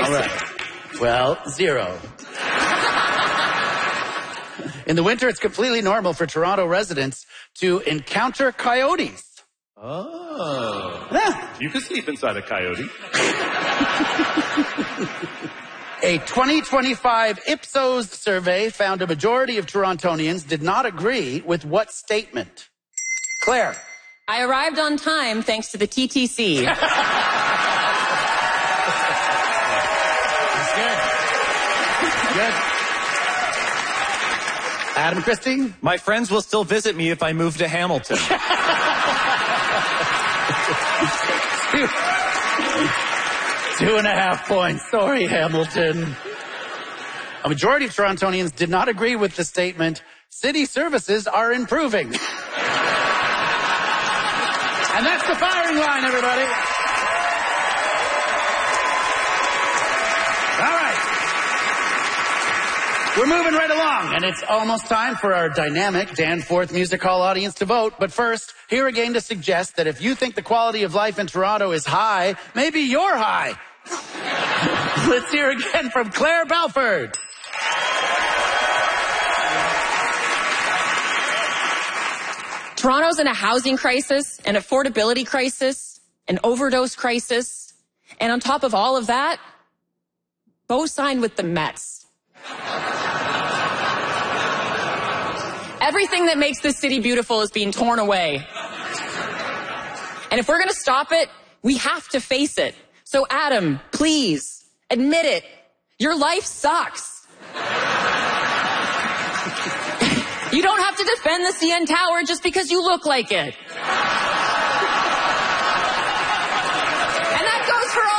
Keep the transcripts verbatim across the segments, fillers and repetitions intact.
All right. Well, zero. In the winter, it's completely normal for Toronto residents to encounter coyotes. Oh. Yeah. You could sleep inside a coyote. A twenty twenty-five Ipsos survey found a majority of Torontonians did not agree with what statement? Claire. I arrived on time thanks to the T T C. That's good. Good. Adam Christie? My friends will still visit me if I move to Hamilton. Two and a half points. Sorry, Hamilton. A majority of Torontonians did not agree with the statement, city services are improving. And that's the firing line, everybody. All right. We're moving right along, and it's almost time for our dynamic Danforth Music Hall audience to vote. But first, here again to suggest that if you think the quality of life in Toronto is high, maybe you're high. Let's hear again from Claire Belford. Toronto's in a housing crisis, an affordability crisis, an overdose crisis. And on top of all of that, Bo signed with the Mets. Everything that makes this city beautiful is being torn away. And if we're going to stop it, we have to face it. So Adam, please, admit it. Your life sucks. You don't have to defend the C N Tower just because you look like it. And that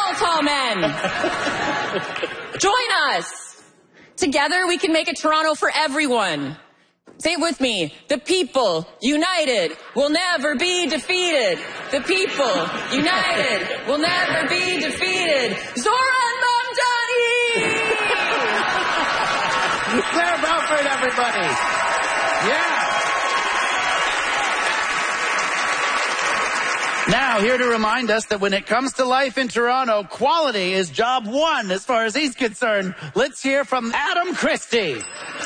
goes for all tall men. Join us. Together we can make a Toronto for everyone. Say it with me. The people united will never be defeated. The people united will never be defeated. Zoran Mamdani! Claire Belford, everybody. Yeah. Now, here to remind us that when it comes to life in Toronto, quality is job one as far as he's concerned. Let's hear from Adam Christie.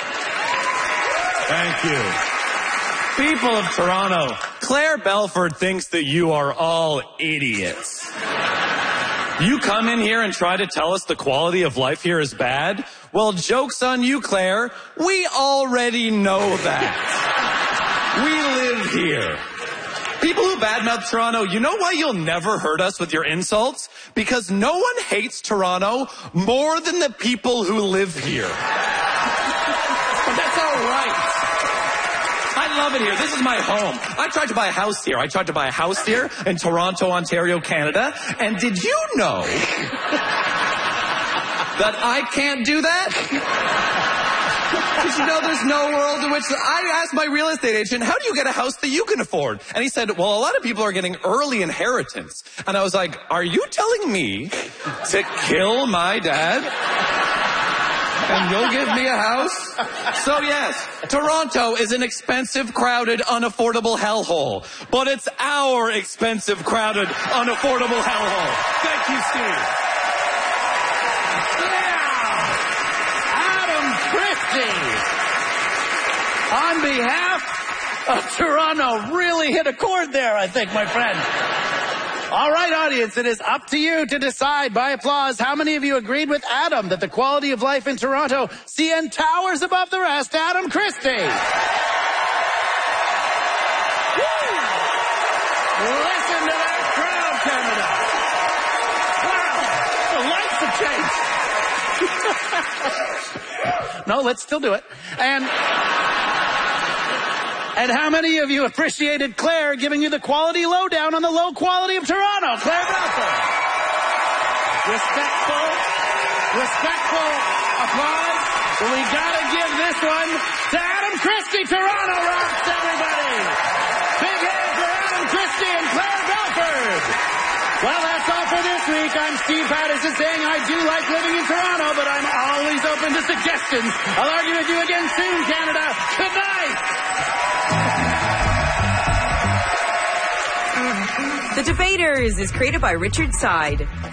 Thank you. People of Toronto, Claire Belford thinks that you are all idiots. You come in here and try to tell us the quality of life here is bad? Well, joke's on you, Claire. We already know that. We live here. People who badmouth Toronto, you know why you'll never hurt us with your insults? Because no one hates Toronto more than the people who live here. But that's all right. I love it here. This is my home. I tried to buy a house here. I tried to buy a house here in Toronto, Ontario, Canada. And did you know that I can't do that? Because you know there's no world in which... I asked my real estate agent, how do you get a house that you can afford? And he said, well, a lot of people are getting early inheritance. And I was like, are you telling me to kill my dad? And you'll give me a house? So yes, Toronto is an expensive, crowded, unaffordable hellhole. But it's our expensive, crowded, unaffordable hellhole. Thank you, Steve. Yeah! Adam Christie, on behalf of Toronto, really hit a chord there, I think, my friend. All right, audience, it is up to you to decide by applause how many of you agreed with Adam that the quality of life in Toronto, C N towers above the rest. Adam Christie. Woo. Listen to that crowd, Canada. Wow, the lights have changed. No, let's still do it. And... And how many of you appreciated Claire giving you the quality lowdown on the low quality of Toronto? Claire Belford. Respectful, respectful applause. So we gotta give this one to Adam Christie. Toronto rocks, everybody. Big hand for Adam Christie and Claire Belford. Well, that's all for this week. I'm Steve Patterson saying I do like living in Toronto, but I'm always open to suggestions. I'll argue with you again soon, Canada. Good night. The Debaters is created by Richard Side.